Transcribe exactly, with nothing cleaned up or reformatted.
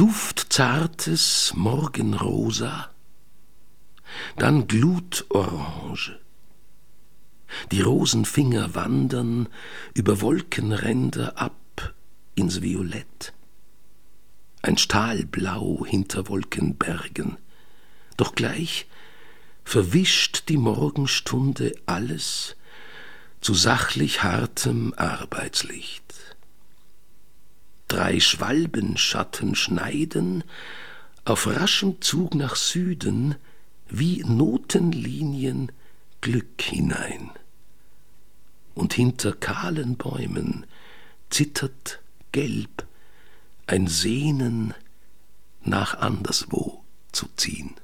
duftzartes Morgenrosa, dann Glutorange. Die Rosenfinger wandern über Wolkenränder ab ins Violett. Ein Stahlblau hinter Wolkenbergen, doch gleich verwischt die Morgenstunde alles zu sachlich hartem Arbeitslicht. Drei Schwalbenschatten schneiden auf raschem Zug nach Süden wie Notenlinien Glück hinein. Und hinter kahlen Bäumen zittert gelb ein Sehnen nach anderswo zu ziehen.